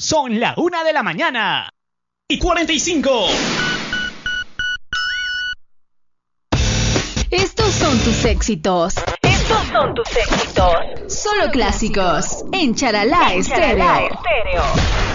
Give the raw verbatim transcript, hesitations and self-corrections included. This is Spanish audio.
Son la una de la mañana y cuarenta y cinco. Estos son tus éxitos. Estos son tus éxitos. Solo clásicos en Charalá Estéreo. Estéreo.